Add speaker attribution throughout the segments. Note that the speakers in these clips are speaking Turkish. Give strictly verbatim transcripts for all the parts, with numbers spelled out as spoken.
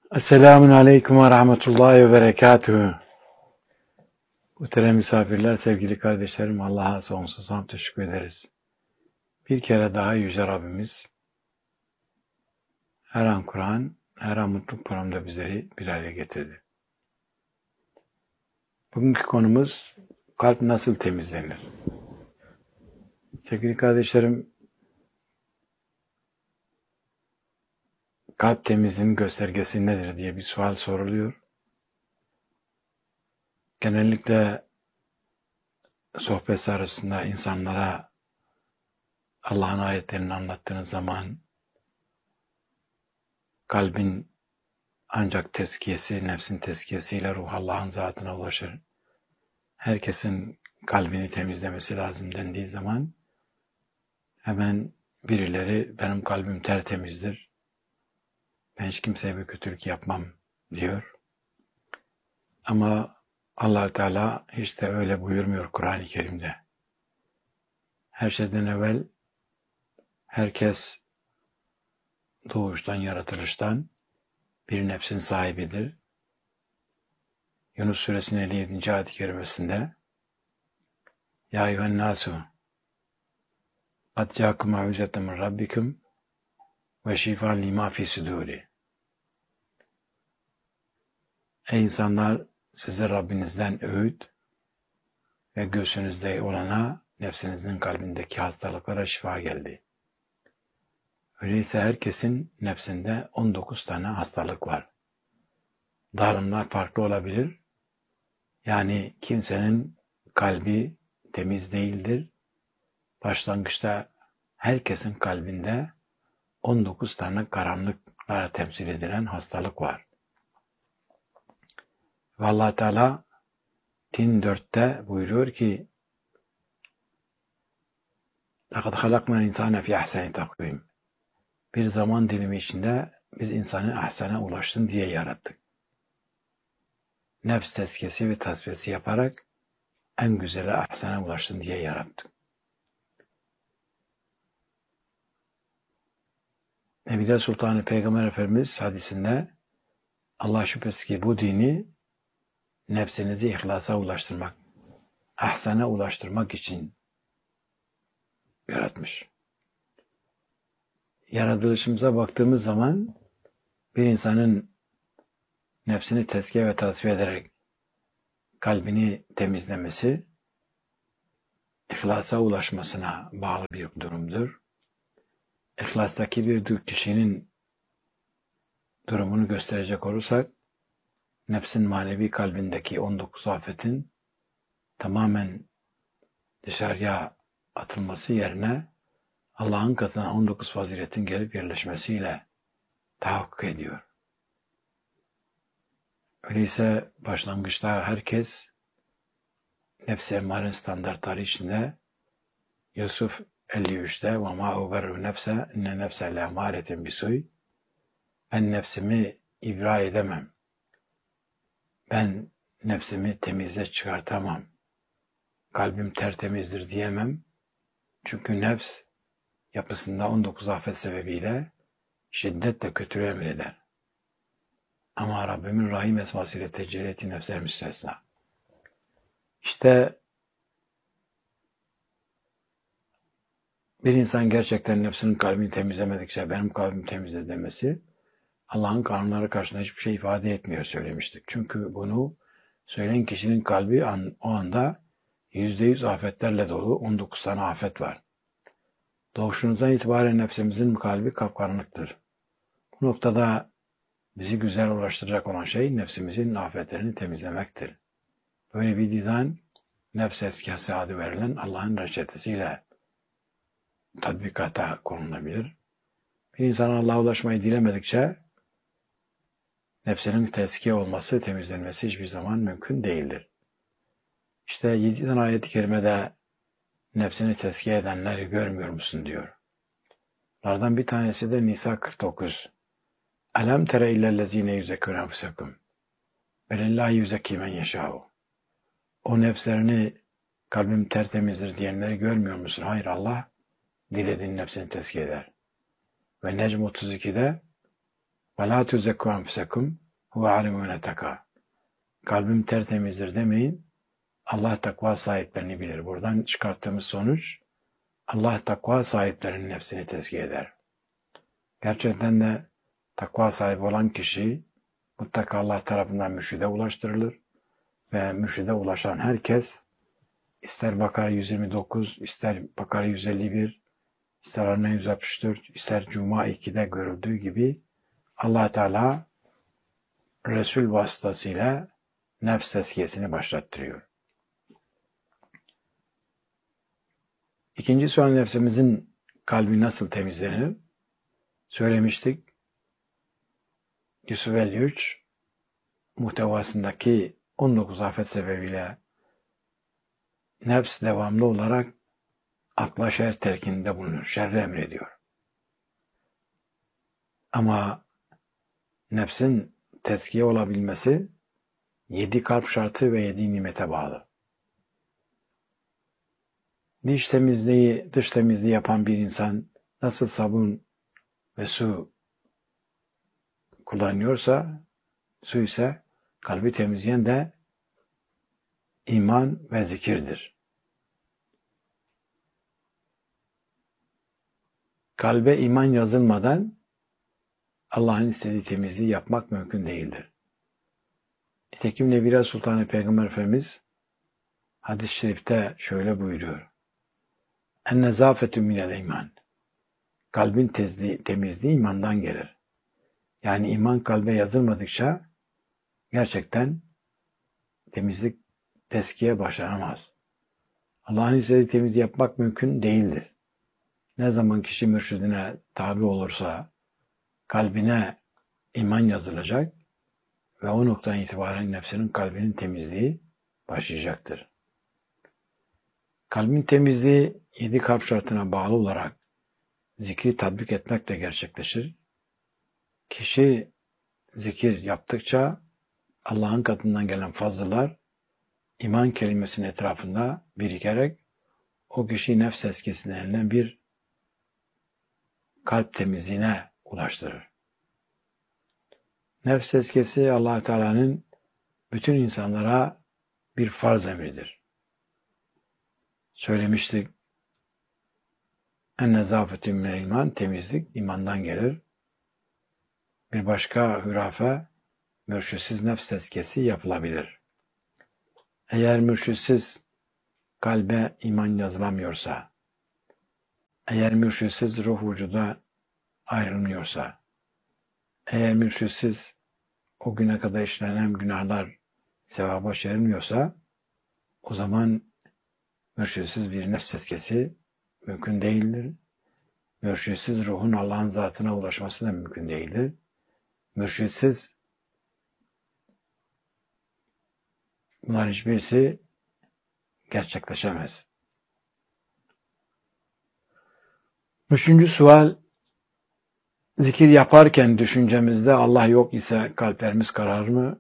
Speaker 1: Esselamun Aleyküm ve Rahmetullahi ve Berekatuhu. Muhterem misafirler, sevgili kardeşlerim, Allah'a sonsuz hamd teşekkür ederiz. Bir kere daha Yüce Rabbimiz her an Kur'an, her an mutluluk programında bizleri bir araya getirdi. Bugünkü konumuz kalp nasıl temizlenir? Sevgili kardeşlerim, kalp temizliğinin göstergesi nedir diye bir sual soruluyor. Genellikle sohbet arasında insanlara Allah'ın ayetlerini anlattığınız zaman kalbin ancak tezkiyesi, nefsin tezkiyesiyle ruh Allah'ın zatına ulaşır. Herkesin kalbini temizlemesi lazım dendiği zaman hemen birileri benim kalbim tertemizdir, ben hiç kimseye bir kötülük yapmam diyor. Ama Allah Teala hiç de öyle buyurmuyor Kur'an-ı Kerim'de. Her şeyden evvel herkes doğuştan, yaratılıştan bir nefsin sahibidir. Yunus Suresinin elli yedinci ayet-i kerimesinde Ya eyyühen nasu kad câkum mev'izetten min rabbikum ve şifan lima fi sudûri. Ey insanlar, size Rabbinizden öğüt ve göğsünüzde olana nefsinizin kalbindeki hastalıklara şifa geldi. Öyleyse herkesin nefsinde on dokuz tane hastalık var. Dağılımlar farklı olabilir. Yani kimsenin kalbi temiz değildir. Başlangıçta herkesin kalbinde on dokuz tane karanlıklara temsil edilen hastalık var. Ve Allah Teala Tin dörtte buyuruyor ki لَقَدْ خَلَقْنَا الْاِنْسَانَ فِي اَحْسَنِ تَقْوِيمٍ. Bir zaman dilimi içinde biz insanı ahsene ulaşsın diye yarattık. Nefs tezkiyesi ve tasfiyesi yaparak en güzeli ahsene ulaşsın diye yarattık. Nebiler Sultanı Peygamber Efendimiz hadisinde Allah şüphesiz ki bu dini nefsinizi ihlasa ulaştırmak, ahsene ulaştırmak için yaratmış. Yaratılışımıza baktığımız zaman bir insanın nefsini tezkiye ve tasfiye ederek kalbini temizlemesi, ihlasa ulaşmasına bağlı bir durumdur. İhlastaki bir kişinin durumunu gösterecek olursak, nefsin manevi kalbindeki on dokuz afetin tamamen dışarıya atılması yerine Allah'ın katına on dokuz faziletin gelip yerleşmesiyle tahakkuk ediyor. Öyleyse başlangıçta herkes nefs-i emmare standartları içinde Yusuf elli üçte وَمَا اُبَرُّ نَفْسَ اِنَّ نَفْسَ لَاَمَارَةٍ بِسُوءٍ. Ben nefsimi ibra edemem. Ben nefsimi temize çıkartamam. Kalbim tertemizdir diyemem. Çünkü nefs yapısında on dokuz afet sebebiyle şiddetle kötülüğü emreder. Ama Rabbimin Rahim esmasıyla tecelli ettiği nefsler müstesna. İşte bir insan gerçekten nefsinin kalbini temizlemedikçe benim kalbim temizle demesi Allah'ın kanunları karşısında hiçbir şey ifade etmiyor söylemiştik. Çünkü bunu söyleyen kişinin kalbi an, o anda yüzde yüz afetlerle dolu on dokuz tane afet var. Doğuşunuzdan itibaren nefsimizin kalbi kapkaranlıktır. Bu noktada bizi güzel uğraştıracak olan şey nefsimizin afetlerini temizlemektir. Böyle bir dizayn nefs eskiyası adı verilen Allah'ın reçetesiyle tatbikata konulabilir. Bir insan Allah'a ulaşmayı dilemedikçe nefsinin tezkiye olması, temizlenmesi hiçbir zaman mümkün değildir. İşte yedi tane ayet-i kerimede nefsini tezkiye edenleri görmüyor musun diyor. Bunlardan bir tanesi de Nisa kırk dokuz. Elem tere illellezine yüzekkûn enfusekum velillâhi yüzekkî men yeşâhu. O nefslerini kalbim tertemizdir diyenleri görmüyor musun? Hayır, Allah dilediğin nefsini tezkiye eder. Ve Necm otuz ikide وَلَا تُزَكُّوا أَنْفُسَكُمْ هُوَ عَلِمُ مَنْ اتَّقَى. Kalbim tertemizdir demeyin. Allah takva sahiplerini bilir. Buradan çıkarttığımız sonuç, Allah takva sahiplerinin nefsini tezkiye eder. Gerçekten de takva sahibi olan kişi mutlaka Allah tarafından mürşide ulaştırılır ve mürşide ulaşan herkes, ister Bakara yüz yirmi dokuz, ister Bakara yüz elli bir, ister Arna yüz altmış dört, ister Cuma ikide görüldüğü gibi Allah Teala Resul vasıtasıyla nefs tezkiyesini başlattırıyor. İkinci soru, nefsimizin kalbi nasıl temizlenir? Söylemiştik. Yusuf elli üç muhtevasındaki on dokuz afet sebebiyle nefs devamlı olarak akla şer telkininde bulunur. Şerri emrediyor. Ama nefsin tezkiye olabilmesi yedi kalp şartı ve yedi nimete bağlı. Diş temizliği, dış temizliği yapan bir insan nasıl sabun ve su kullanıyorsa, su ise kalbi temizleyen de iman ve zikirdir. Kalbe iman yazılmadan Allah'ın istediği temizliği yapmak mümkün değildir. Nitekim Nebire Sultanı Peygamber Efendimiz hadis-i şerifte şöyle buyuruyor. En-nezafetü minel iman. Kalbin tezli, temizliği imandan gelir. Yani iman kalbe yazılmadıkça gerçekten temizlik, tezkiye başlanamaz. Allah'ın istediği temizliği yapmak mümkün değildir. Ne zaman kişi mürşidine tabi olursa kalbine iman yazılacak ve o noktadan itibaren nefsinin kalbinin temizliği başlayacaktır. Kalbin temizliği yedi kalp şartına bağlı olarak zikri tatbik etmekle gerçekleşir. Kişi zikir yaptıkça Allah'ın katından gelen fazlalar iman kelimesinin etrafında birikerek o kişi nefs tezkiyesinden bir kalp temizliğine ulaştırır. Nefs tezkiyesi Allah-u Teala'nın bütün insanlara bir farz emridir. Söylemiştik. En-nezafetü minel iman, temizlik imandan gelir. Bir başka hürafe, mürşitsiz nefs tezkiyesi yapılabilir. Eğer mürşitsiz kalbe iman yazılamıyorsa, eğer mürşitsiz ruh vücuda ayrılmıyorsa, eğer mürşitsiz o güne kadar işlenen günahlar sevaba çevrilmiyorsa, o zaman mürşitsiz bir nefs tezkiyesi mümkün değildir. Mürşitsiz ruhun Allah'ın zatına ulaşması da mümkün değildir. Mürşitsiz bunların hiçbirisi gerçekleşemez. Üçüncü sual, zikir yaparken düşüncemizde Allah yok ise kalplerimiz kararır mı?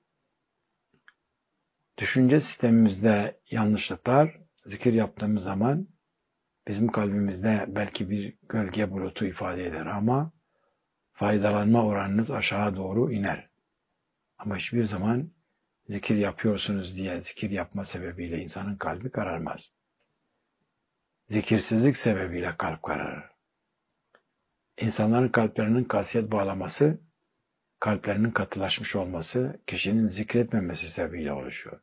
Speaker 1: Düşünce sistemimizde yanlışlıklar zikir yaptığımız zaman bizim kalbimizde belki bir gölge bulutu ifade eder ama faydalanma oranınız aşağı doğru iner. Ama hiçbir zaman zikir yapıyorsunuz diye zikir yapma sebebiyle insanın kalbi kararmaz. Zikirsizlik sebebiyle kalp kararır. İnsanların kalplerinin kasiyet bağlaması, kalplerinin katılaşmış olması, kişinin zikretmemesi sebebiyle oluşuyor.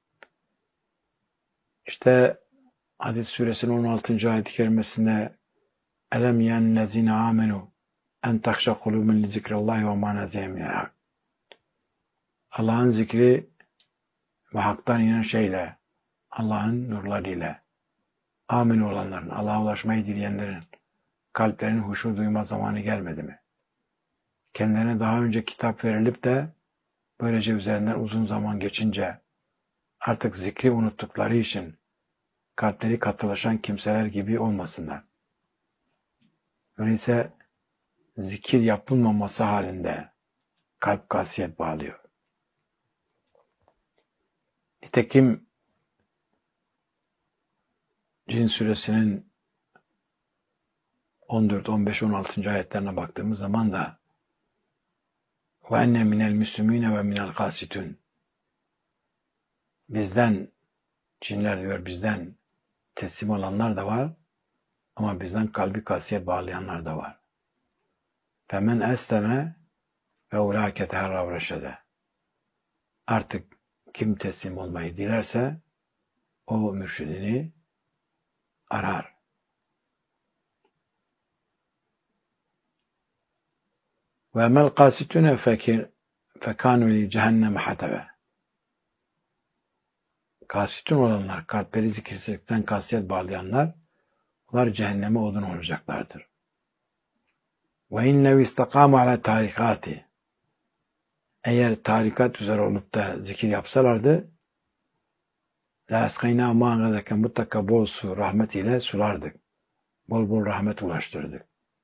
Speaker 1: İşte Hadid suresinin on altıncı ayet-i kerimesinde Elem yennezine amenu en takşa kulubun li zikrillahi ve ma nezeye minel hak. Allah'ın zikri ve haktan inen şeyle, Allah'ın nurlarıyla, amin olanların, Allah'a ulaşmayı dileyenlerin kalplerinin huşu duyma zamanı gelmedi mi? Kendilerine daha önce kitap verilip de böylece üzerinden uzun zaman geçince artık zikri unuttukları için kalpleri katılaşan kimseler gibi olmasınlar. Öyleyse zikir yapılmaması halinde kalp kasiyet bağlıyor. Nitekim Cin suresinin on dört, on beş, on altıncı ayetlerine baktığımız zaman da ve enne minel müslümine ve minel kasitun. Bizden, cinler diyor, bizden teslim olanlar da var ama bizden kalbi kasiyet bağlayanlar da var. Femen esleme ve ulâke teherrav reşede. Artık kim teslim olmayı dilerse o mürşidini arar. Ve emel kasitune fekânû li cehenneme hatebe. Kasitun olanlar, kalpleri zikirsizlikten kasiyet bağlayanlar, onlar cehenneme odun olacaklardır. Ve innev istakâmu ala tarikâti. Eğer tarikat üzere olup da zikir yapsalardı, la eskayna mâgâdeke mutlaka bol su, rahmet ile sulardık. Bol bol rahmet ulaştırdık.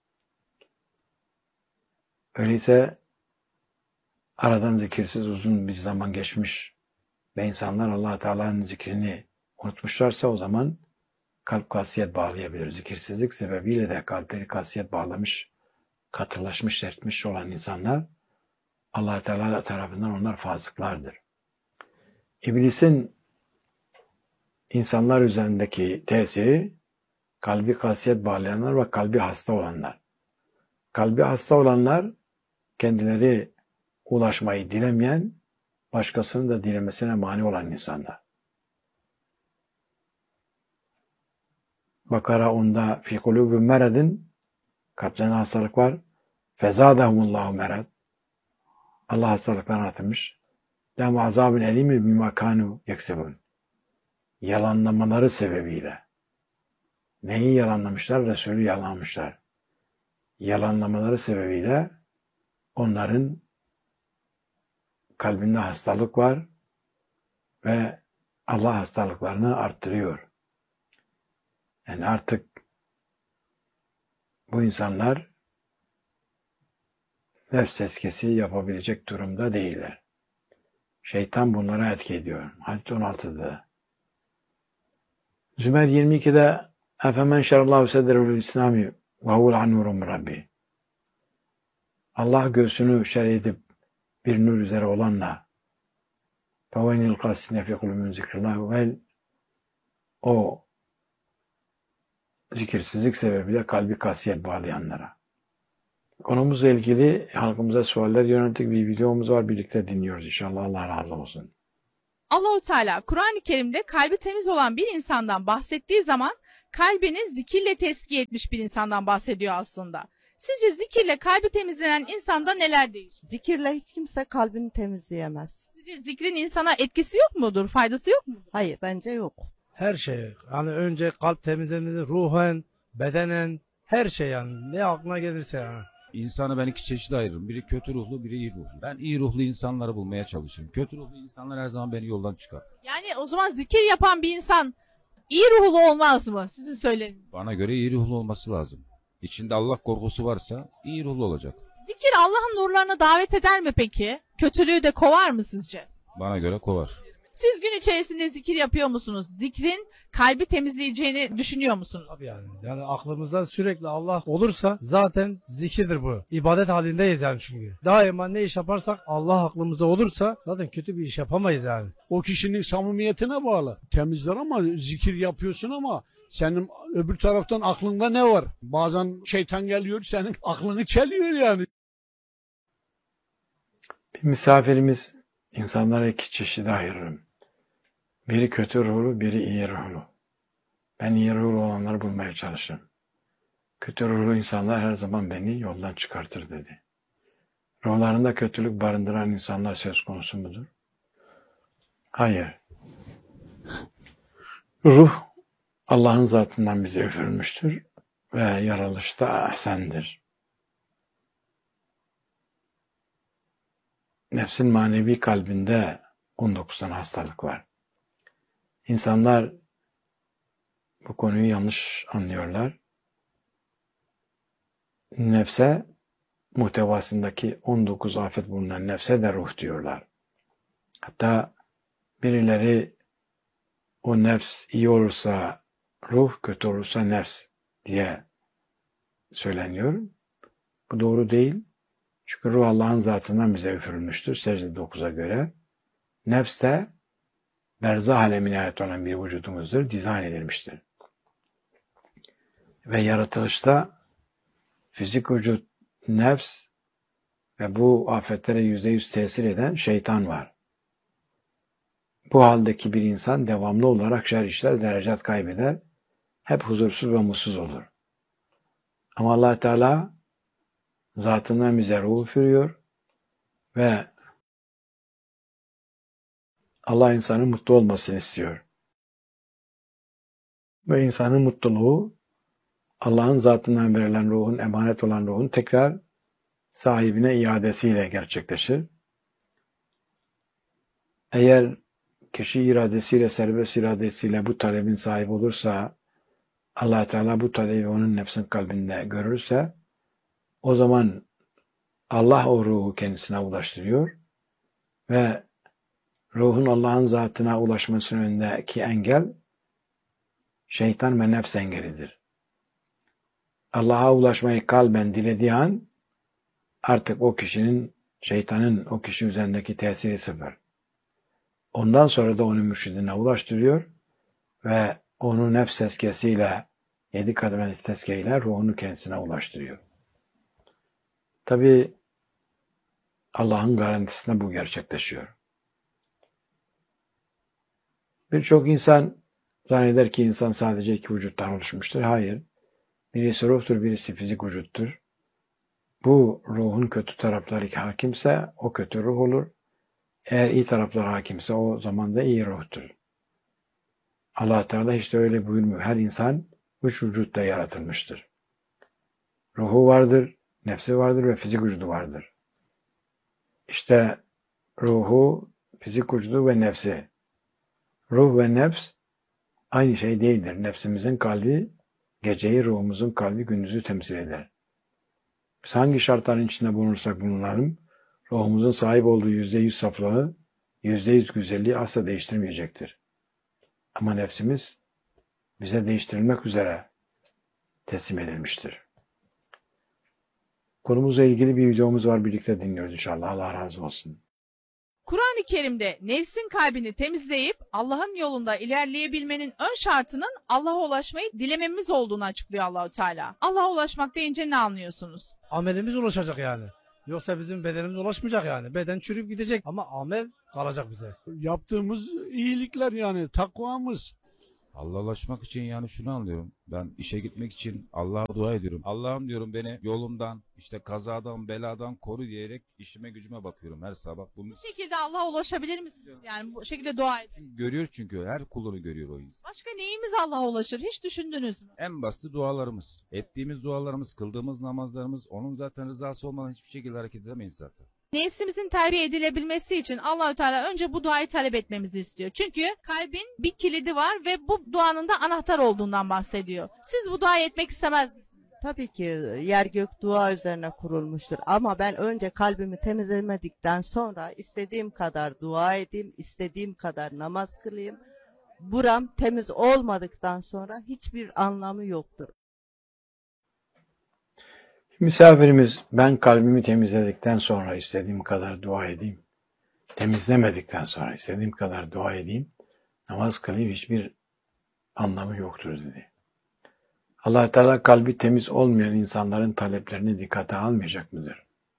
Speaker 1: Öyleyse aradan zikirsiz uzun bir zaman geçmiş ve insanlar Allah Teala'nın zikrini unutmuşlarsa o zaman kalp kasiyet bağlayabilir. Zikirsizlik sebebiyle de kalpleri kasiyet bağlamış, katılaşmış, sertmiş olan insanlar Allah Teala tarafından onlar fasıklardır. İblisin insanlar üzerindeki tesiri kalbi kasiyet bağlayanlar ve kalbi hasta olanlar. Kalbi hasta olanlar kendileri ulaşmayı dilemeyen, başkasının da dilemesine mani olan insanlar. Bakara onda fi kulubü meredin, kalplerinde hastalık var. Fezâdehumullahu mered. Allah hastalıklarını atmış. Lehum azâbun elîmün bimâ kânû yeksibûn. Yalanlamaları sebebiyle. Neyi yalanlamışlar? Resulü yalanlamışlar. Yalanlamaları sebebiyle onların kalbinde hastalık var ve Allah hastalıklarını arttırıyor. Yani artık bu insanlar nefs tezkiyesi yapabilecek durumda değiller. Şeytan bunlara etki ediyor. Hadis on altıda. Zümer yirmi ikide efemen şerallahu sedrehul İslami ve huvul anurun Rabbi. Allah göğsünü şer edip bir nur üzere olanla فَوَيْنِ الْقَاسِنَ فِي قُلُمُنْ ذِكْرِ اللّٰهِ ve o zikirsizlik sebebiyle kalbi kasiyet bağlayanlara. Konumuzla ilgili halkımıza sualler yönelik bir videomuz var. Birlikte dinliyoruz inşallah. Allah razı olsun.
Speaker 2: Allah-u Teala Kur'an-ı Kerim'de kalbi temiz olan bir insandan bahsettiği zaman kalbini zikirle tezkiye etmiş bir insandan bahsediyor aslında. Sizce zikirle kalbi temizlenen insanda neler değişir?
Speaker 3: Zikirle hiç kimse kalbini temizleyemez.
Speaker 2: Sizce zikrin insana etkisi yok mudur? Faydası yok mu?
Speaker 3: Hayır, bence yok.
Speaker 4: Her şey. Yani önce kalp temizlenir, ruhen, bedenen, her şey yani. Ne aklına gelirse yani.
Speaker 5: İnsanı ben iki çeşide ayırırım. Biri kötü ruhlu, biri iyi ruhlu. Ben iyi ruhlu insanları bulmaya çalışırım. Kötü ruhlu insanlar her zaman beni yoldan çıkartır.
Speaker 2: Yani o zaman zikir yapan bir insan iyi ruhlu olmaz mı? Sizin söyleriniz.
Speaker 5: Bana göre iyi ruhlu olması lazım. İçinde Allah korkusu varsa iyi ruhlu olacak.
Speaker 2: Zikir Allah'ın nurlarına davet eder mi peki? Kötülüğü de kovar mı sizce?
Speaker 5: Bana göre kovar.
Speaker 2: Siz gün içerisinde zikir yapıyor musunuz? Zikrin kalbi temizleyeceğini düşünüyor musunuz?
Speaker 4: Tabii yani. Yani aklımızda sürekli Allah olursa zaten zikirdir bu. İbadet halindeyiz yani çünkü. Daima ne iş yaparsak Allah aklımızda olursa zaten kötü bir iş yapamayız yani.
Speaker 6: O kişinin samimiyetine bağlı. Temizler ama zikir yapıyorsun ama senin öbür taraftan aklında ne var? Bazen şeytan geliyor senin aklını çeliyor yani.
Speaker 1: Bir misafirimiz insanlara iki çeşide ayırırım. Biri kötü ruhlu, biri iyi ruhlu. Ben iyi ruhlu olanları bulmaya çalışırım. Kötü ruhlu insanlar her zaman beni yoldan çıkartır dedi. Ruhlarında kötülük barındıran insanlar söz konusu mudur? Hayır. Ruh Allah'ın zatından bize üfürülmüştür ve yaratılışta ahsendir. Nefsin manevi kalbinde on dokuz tane hastalık var. İnsanlar bu konuyu yanlış anlıyorlar. Nefse, muhtevasındaki on dokuz afet bulunan nefse de ruh diyorlar. Hatta birileri o nefs iyi olursa ruh, kötü olursa nefs diye söyleniyor. Bu doğru değil. Çünkü ruh Allah'ın zatından bize üfürülmüştür secde dokuza göre. Nefs de berzah alemine ait olan bir vücudumuzdur, dizayn edilmiştir. Ve yaratılışta fizik vücut, nefs ve bu afetlere yüzde yüz tesir eden şeytan var. Bu haldeki bir insan devamlı olarak şer işler, derecat kaybeder, hep huzursuz ve mutsuz olur. Ama Allah Teala zatından bize ruh üfürüyor ve Allah insanın mutlu olmasını istiyor. Ve insanın mutluluğu Allah'ın zatından verilen ruhun, emanet olan ruhun tekrar sahibine iadesiyle gerçekleşir. Eğer kişi iradesiyle, serbest iradesiyle bu talebin sahibi olursa, Allah Teala bu talebi onun nefsin kalbinde görürse, o zaman Allah o ruhu kendisine ulaştırıyor ve ruhun Allah'ın zatına ulaşmasının önündeki engel şeytan ve nefs engelidir. Allah'a ulaşmayı kalben dilediği an artık o kişinin, şeytanın o kişi üzerindeki tesiri sıfır. Ondan sonra da onu mürşidine ulaştırıyor ve onu nefs tezkiyesiyle, yedi kademeli tezkiyeyle ruhunu kendisine ulaştırıyor. Tabi Allah'ın garantisinde bu gerçekleşiyor. Birçok insan zanneder ki insan sadece iki vücuttan oluşmuştur. Hayır. Birisi ruhtur, birisi fizik vücuttur. Bu ruhun kötü tarafları hakimse o kötü ruh olur. Eğer iyi taraflar hakimse o zaman da iyi ruhtur. Allah Teala işte öyle buyurmuyor. Her insan üç vücutla yaratılmıştır. Ruhu vardır, nefsi vardır ve fizik vücudu vardır. İşte ruhu, fizik vücudu ve nefsi. Ruh ve nefs aynı şey değildir. Nefsimizin kalbi geceyi, ruhumuzun kalbi gündüzü temsil eder. Biz hangi şartların içinde bulunursak bulunalım, ruhumuzun sahip olduğu yüzde yüz saflığı, yüzde yüz güzelliği asla değiştirmeyecektir. Ama nefsimiz bize değiştirilmek üzere teslim edilmiştir. Konumuzla ilgili bir videomuz var, birlikte dinliyoruz inşallah. Allah razı olsun.
Speaker 2: Kur'an-ı Kerim'de nefsin kalbini temizleyip Allah'ın yolunda ilerleyebilmenin ön şartının Allah'a ulaşmayı dilememiz olduğunu açıklıyor Allahu Teala. Allah'a ulaşmak deyince ne anlıyorsunuz?
Speaker 4: Amelimiz ulaşacak yani. Yoksa bizim bedenimiz ulaşmayacak yani. Beden çürüyüp gidecek ama amel kalacak bize.
Speaker 6: Yaptığımız iyilikler yani takvamız.
Speaker 5: Allah'a ulaşmak için yani şunu anlıyorum. Ben işe gitmek için Allah'a dua ediyorum. Allah'ım diyorum beni yolumdan, işte kazadan, beladan koru diyerek işime gücüme bakıyorum her sabah. Bunu
Speaker 2: Bu şekilde Allah'a ulaşabilir misiniz? Yani bu şekilde dua edin.
Speaker 5: görüyor çünkü her kulunu görüyor o insan.
Speaker 2: Başka neyimiz Allah'a ulaşır? Hiç düşündünüz mü?
Speaker 5: En basit dualarımız. Ettiğimiz dualarımız, kıldığımız namazlarımız, onun zaten rızası olmadan hiçbir şekilde hareket edemeyiz zaten.
Speaker 2: Nefsimizin terbiye edilebilmesi için Allahü Teala önce bu duayı talep etmemizi istiyor. Çünkü kalbin bir kilidi var ve bu duanın da anahtar olduğundan bahsediyor. Siz bu duayı etmek istemez misiniz?
Speaker 3: Tabii ki yer gök dua üzerine kurulmuştur. Ama ben önce kalbimi temizlemedikten sonra istediğim kadar dua edeyim, istediğim kadar namaz kılayım. Buram temiz olmadıktan sonra hiçbir anlamı yoktur.
Speaker 1: Misafirimiz ben kalbimi temizledikten sonra istediğim kadar dua edeyim. Temizlemedikten sonra istediğim kadar dua edeyim. Namaz kılayım hiçbir anlamı yoktur dedi. Allah Teala kalbi temiz olmayan insanların taleplerini dikkate almayacak mıdır?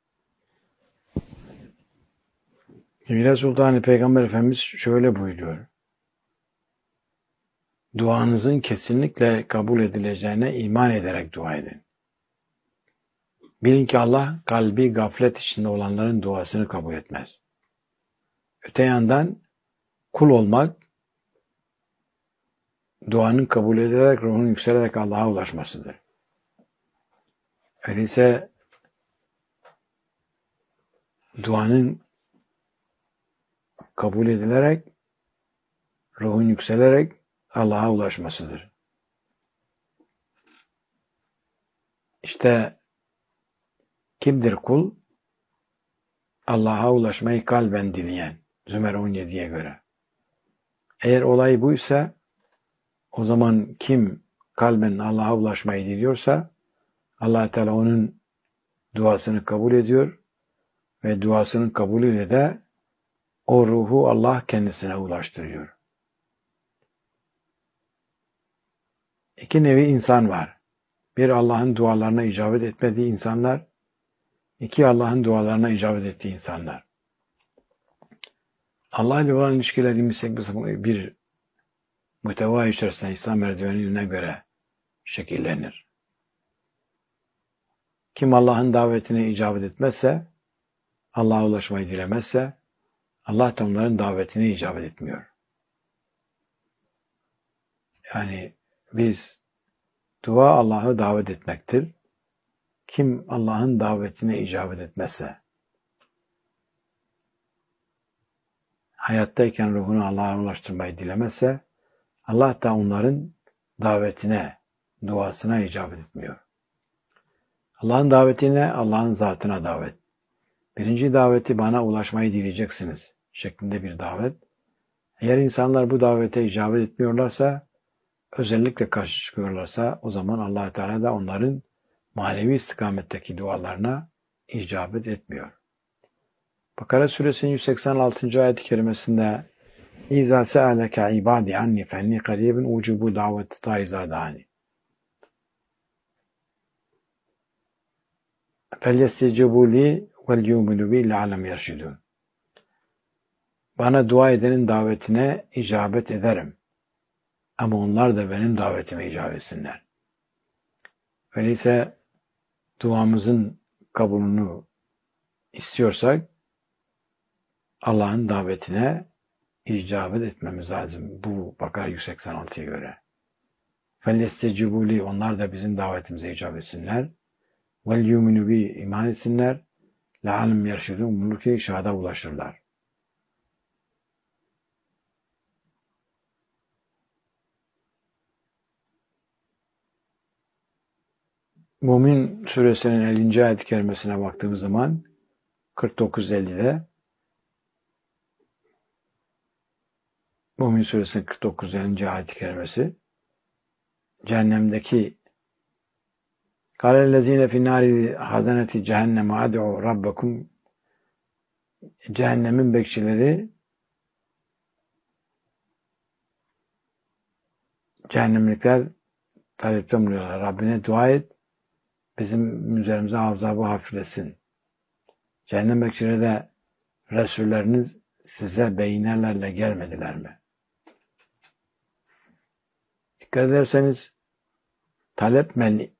Speaker 1: Evliya Sultan Peygamber Efendimiz şöyle buyuruyor. Duanızın kesinlikle kabul edileceğine iman ederek dua edin. Bilin ki Allah kalbi gaflet içinde olanların duasını kabul etmez. Öte yandan kul olmak, duanın kabul edilerek, ruhun yükselerek Allah'a ulaşmasıdır. Öyleyse duanın kabul edilerek, ruhun yükselerek Allah'a ulaşmasıdır. İşte kimdir kul? Allah'a ulaşmayı kalben dileyen. Zümer on yediye göre. Eğer olay buysa, o zaman kim kalben Allah'a ulaşmayı diliyorsa, Allah Teala onun duasını kabul ediyor ve duasının kabulüyle de o ruhu Allah kendisine ulaştırıyor. İki nevi insan var. Bir, Allah'ın dualarına icabet etmediği insanlar. İki, Allah'ın dualarına icabet ettiği insanlar. Allah ile olan ilişkilerimiz bir muhteva içerisinde İslam merdivenine göre şekillenir. Kim Allah'ın davetine icabet etmezse, Allah'a ulaşmayı dilemezse, Allah da onların davetine icabet etmiyor. Yani biz, dua Allah'ı davet etmektir. Kim Allah'ın davetine icabet etmezse, hayattayken ruhunu Allah'a ulaştırmayı dilemezse, Allah da onların davetine, duasına icabet etmiyor. Allah'ın davetine, Allah'ın zatına davet. Birinci daveti bana ulaşmayı dileyeceksiniz şeklinde bir davet. Eğer insanlar bu davete icabet etmiyorlarsa, özellikle karşı çıkıyorlarsa, o zaman Allah Teala da onların manevi istikametteki dualarına icabet etmiyor. Bakara suresinin yüz seksen altıncı ayet-i kerimesinde İzâ se'aleke ibâdi anni fenni karîbun ucubu daveti taizâ dâni. Felyestecibû li vel yûminû bi le'allem yerşidûn. Bana dua edenin davetine icabet ederim. Ama onlar da benim davetime icabet etsinler. Öyleyse duamızın kabulünü istiyorsak Allah'ın davetine icabet etmemiz lazım. Bu Bakara yüz seksen altıya göre. فَلْيَسْتَجِبُوا لِي Onlar da bizim davetimize icabet etsinler. وَلْيُؤْمِنُوا بِي iman etsinler. لَعَلَمْ يَرْشِدُونَ Umulur ki şahada ulaşırlar. Mümin suresinin ellinci ayet-i kerimesine baktığımız zaman kırk dokuz ellide Mümin suresinin kırk dokuz ellinci ayet-i kerimesi cehennemdeki kâlellezîne finnâri hazeneti cehenneme ad'u rabbekum cehennemin bekçileri cehennemlikler talepte bulunuyorlar. Rabbine dua et bizim üzerimize azabı hafifletsin. Cehennem bekçileri de Resulleriniz size beyinlerle gelmediler mi? Dikkat ederseniz talep